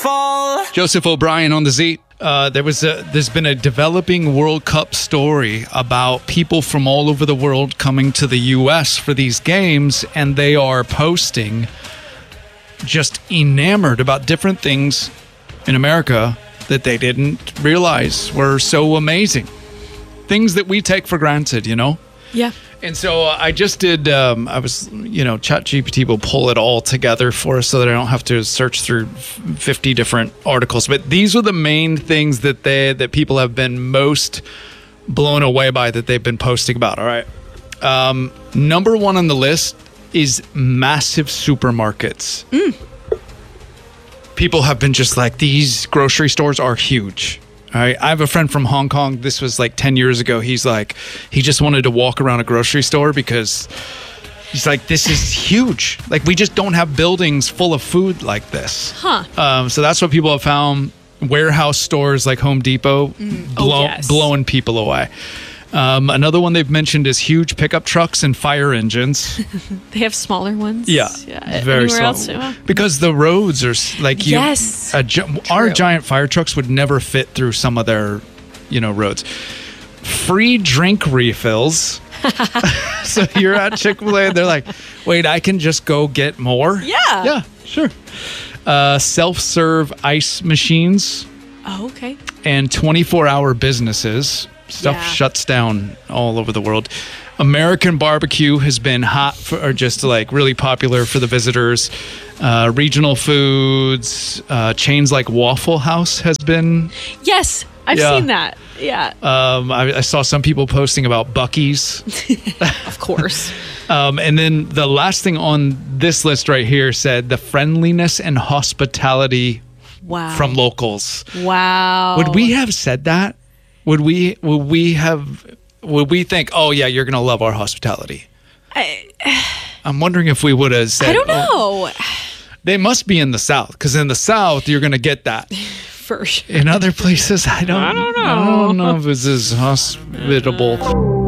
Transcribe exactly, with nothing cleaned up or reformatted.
fall. Joseph O'Brien on the Z. Uh, there was a, there's been a developing World Cup story about people from all over the world coming to the U S for these games, and they are posting just enamored about different things in America that they didn't realize were so amazing. Things that we take for granted, you know? Yeah. And so uh, I just did, um, I was, you know, ChatGPT will pull it all together for us so that I don't have to search through fifty different articles. But these are the main things that they, that people have been most blown away by that they've been posting about. All right. Um, number one on the list is massive supermarkets. Mm. People have been just like, these grocery stores are huge. All right. I have a friend from Hong Kong. This was like ten years ago. He's like, he just wanted to walk around a grocery store because he's like, this is huge. Like, we just don't have buildings full of food like this. Huh. Um, so that's what people have found. Warehouse stores like Home Depot Mm. blow, Oh, yes. blowing people away. Um, another one they've mentioned is huge pickup trucks and fire engines. They have smaller ones. Yeah, Yeah. very Anywhere small. else? Yeah. Because the roads are s- like you, Yes, a gi- our true. giant fire trucks would never fit through some of their, you know, roads. Free drink refills. So you're at Chick-fil-A and they're like, wait, I can just go get more? Yeah. Yeah, sure. Uh, self-serve ice machines Oh, okay. and twenty-four hour businesses. Stuff Yeah. shuts down all over the world. American barbecue has been hot for, or just like really popular for the visitors. Uh, regional foods, uh, chains like Waffle House has been. Yes, I've Yeah. seen that. Yeah, Um, I, I saw some people posting about Buc-ee's. of course. Um, and then the last thing on this list right here said the friendliness and hospitality Wow. from locals. Wow. Would we have said that? Would we? Would we have? Would we think? Oh yeah, you're gonna love our hospitality. I, I'm wondering if we would have said. I don't oh, know. they must be in the South, because in the South you're gonna get that. For sure. In other places, I don't. I don't know. I don't know if it's as hospitable.